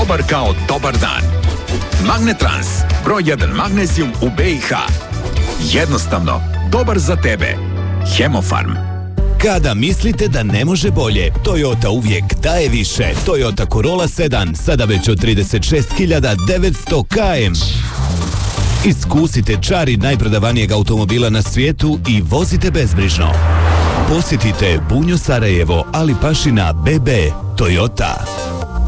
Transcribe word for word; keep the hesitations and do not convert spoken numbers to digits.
Dobar kao dobar dan. Magnetrans, broj jedan magnezijum u B i H. Jednostavno, dobar za tebe. Hemofarm. Kada mislite da ne može bolje, Toyota uvijek daje više. Toyota Corolla Sedan, sada već od trideset šest hiljada devetsto kilometara. Iskusite čari najprodavanijeg automobila na svijetu i vozite bezbrižno. Posjetite Bunjo Sarajevo, Ali Pašina, B B, Toyota.